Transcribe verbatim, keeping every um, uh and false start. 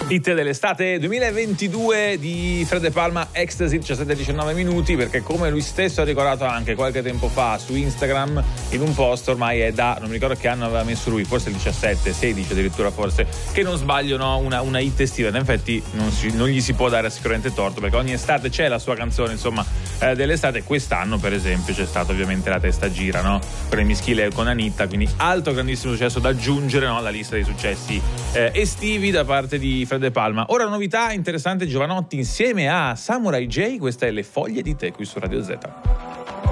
Hit dell'estate duemilaventidue di Fred De Palma, Ecstasy, diciassette diciannove minuti, perché come lui stesso ha ricordato anche qualche tempo fa su Instagram in un post, ormai è da, non mi ricordo che anno aveva messo lui, forse il diciassette, sedici addirittura forse, che non sbaglio, no, una, una hit estiva. In effetti non, si, non gli si può dare sicuramente torto, perché ogni estate c'è la sua canzone, insomma, eh, dell'estate. Quest'anno per esempio c'è stato ovviamente La Testa Gira, no, con il mischile con Anitta, quindi altro grandissimo successo da aggiungere, no, alla lista dei successi eh, estivi da parte di Fred De Palma. Ora novità interessante, Giovanotti insieme a Samurai J, questa è Le foglie di te qui su Radio Z.